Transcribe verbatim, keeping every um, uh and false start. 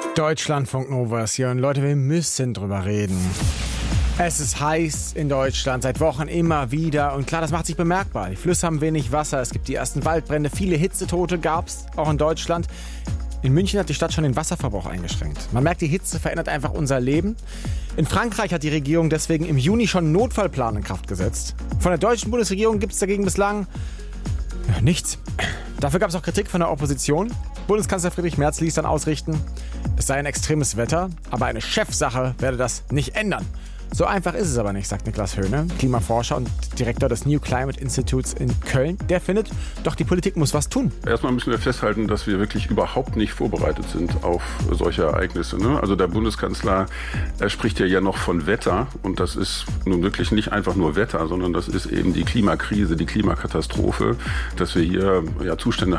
Deutschlandfunk Nova ist hier und Leute, wir müssen drüber reden. Es ist heiß in Deutschland, seit Wochen immer wieder und klar, das macht sich bemerkbar. Die Flüsse haben wenig Wasser, es gibt die ersten Waldbrände, viele Hitzetote gab es auch in Deutschland. In München hat die Stadt schon den Wasserverbrauch eingeschränkt. Man merkt, die Hitze verändert einfach unser Leben. In Frankreich hat die Regierung deswegen im Juni schon einen Notfallplan in Kraft gesetzt. Von der deutschen Bundesregierung gibt es dagegen bislang ja, nichts. Dafür gab es auch Kritik von der Opposition. Bundeskanzler Friedrich Merz ließ dann ausrichten, es sei ein extremes Wetter, aber eine Chefsache werde das nicht ändern. So einfach ist es aber nicht, sagt Niklas Höhne, Klimaforscher und Direktor des New Climate Institutes in Köln. Der findet, doch die Politik muss was tun. Erstmal müssen wir festhalten, dass wir wirklich überhaupt nicht vorbereitet sind auf solche Ereignisse. Ne? Also der Bundeskanzler, er spricht ja, ja noch von Wetter und das ist nun wirklich nicht einfach nur Wetter, sondern das ist eben die Klimakrise, die Klimakatastrophe, dass wir hier ja, Zustände